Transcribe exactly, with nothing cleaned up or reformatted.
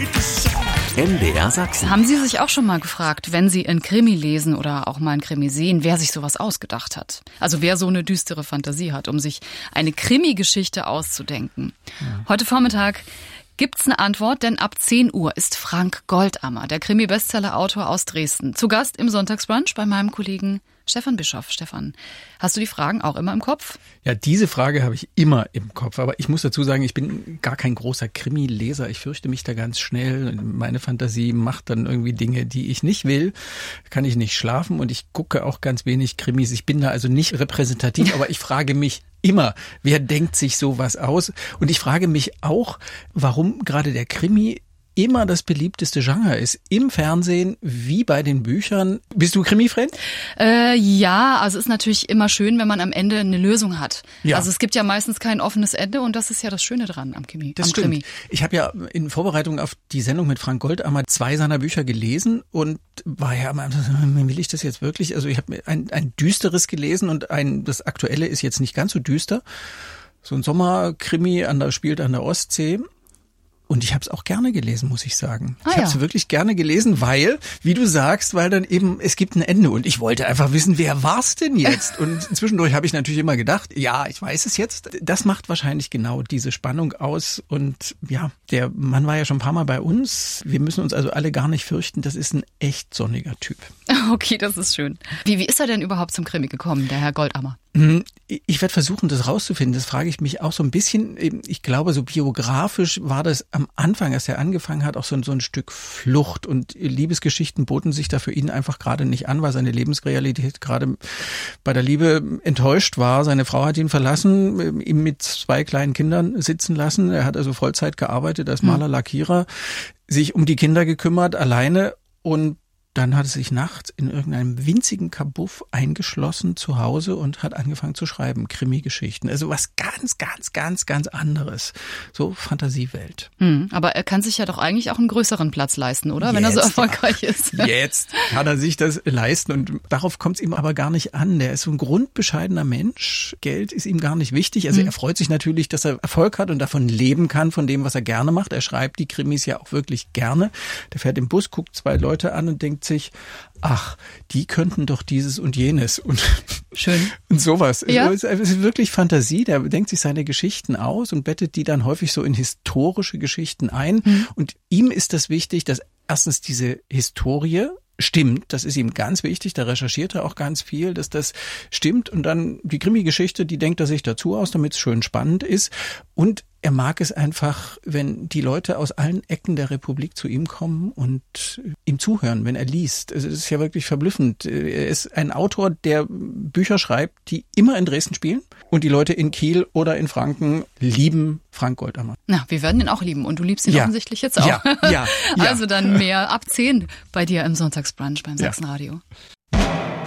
M D R Sachsen. Haben Sie sich auch schon mal gefragt, wenn Sie einen Krimi lesen oder auch mal einen Krimi sehen, wer sich sowas ausgedacht hat? Also wer so eine düstere Fantasie hat, um sich eine Krimi-Geschichte auszudenken. Ja. Heute Vormittag gibt's eine Antwort, denn ab zehn Uhr ist Frank Goldammer, der Krimi-Bestseller-Autor aus Dresden, zu Gast im Sonntagsbrunch bei meinem Kollegen Stefan Bischoff. Stefan, hast du die Fragen auch immer im Kopf? Ja, diese Frage habe ich immer im Kopf. Aber ich muss dazu sagen, ich bin gar kein großer Krimi-Leser. Ich fürchte mich da ganz schnell. Meine Fantasie macht dann irgendwie Dinge, die ich nicht will. Kann ich nicht schlafen und ich gucke auch ganz wenig Krimis. Ich bin da also nicht repräsentativ, aber ich frage mich immer, wer denkt sich sowas aus? Und ich frage mich auch, warum gerade der Krimi immer das beliebteste Genre ist. Im Fernsehen wie bei den Büchern. Bist du Krimi-Fan? Äh, ja, also ist natürlich immer schön, wenn man am Ende eine Lösung hat. Ja. Also es gibt ja meistens kein offenes Ende und das ist ja das Schöne dran am Krimi. Das am stimmt. Krimi. Ich habe ja in Vorbereitung auf die Sendung mit Frank Goldammer zwei seiner Bücher gelesen und war ja immer, will ich das jetzt wirklich? Also ich habe ein, ein düsteres gelesen und ein das aktuelle ist jetzt nicht ganz so düster. So ein Sommerkrimi an der spielt an der Ostsee. Und ich habe es auch gerne gelesen, muss ich sagen. Ah, ich habe es ja. wirklich gerne gelesen, weil, wie du sagst, weil dann eben, es gibt ein Ende. Und ich wollte einfach wissen, wer war's denn jetzt? Und zwischendurch habe ich natürlich immer gedacht, ja, ich weiß es jetzt. Das macht wahrscheinlich genau diese Spannung aus. Und ja, der Mann war ja schon ein paar Mal bei uns. Wir müssen uns also alle gar nicht fürchten. Das ist ein echt sonniger Typ. Okay, das ist schön. Wie, wie ist er denn überhaupt zum Krimi gekommen, der Herr Goldammer? Ich werde versuchen, das rauszufinden. Das frage ich mich auch so ein bisschen. Ich glaube, so biografisch war das am Anfang, als er angefangen hat, auch so ein, so ein Stück Flucht. Und Liebesgeschichten boten sich da für ihn einfach gerade nicht an, weil seine Lebensrealität gerade bei der Liebe enttäuscht war. Seine Frau hat ihn verlassen, ihn mit zwei kleinen Kindern sitzen lassen. Er hat also Vollzeit gearbeitet als Maler, Lackierer, sich um die Kinder gekümmert, alleine. Und dann hat er sich nachts in irgendeinem winzigen Kabuff eingeschlossen zu Hause und hat angefangen zu schreiben, Krimi-Geschichten. Also was ganz, ganz, ganz, ganz anderes. So Fantasiewelt. Hm, aber er kann sich ja doch eigentlich auch einen größeren Platz leisten, oder? Wenn Jetzt, er so erfolgreich ja. ist. Jetzt kann er sich das leisten und darauf kommt es ihm aber gar nicht an. Der ist so ein grundbescheidener Mensch. Geld ist ihm gar nicht wichtig. Also hm. er freut sich natürlich, dass er Erfolg hat und davon leben kann, von dem, was er gerne macht. Er schreibt die Krimis ja auch wirklich gerne. Der fährt im Bus, guckt zwei Leute an und denkt sich, ach, die könnten doch dieses und jenes und schön und sowas. Ja. Es ist wirklich Fantasie. Der denkt sich seine Geschichten aus und bettet die dann häufig so in historische Geschichten ein. Mhm. Und ihm ist das wichtig, dass erstens diese Historie stimmt. Das ist ihm ganz wichtig. Da recherchiert er auch ganz viel, dass das stimmt. Und dann die Krimi-Geschichte, die denkt er sich dazu aus, damit es schön spannend ist. Und er mag es einfach, wenn die Leute aus allen Ecken der Republik zu ihm kommen und ihm zuhören, wenn er liest. Es ist ja wirklich verblüffend. Er ist ein Autor, der Bücher schreibt, die immer in Dresden spielen. Und die Leute in Kiel oder in Franken lieben Frank Goldammer. Na, wir werden ihn auch lieben. Und du liebst ihn ja. offensichtlich jetzt auch. Ja, ja, ja. Also dann mehr ab zehn bei dir im Sonntagsbrunch beim ja. Sachsenradio.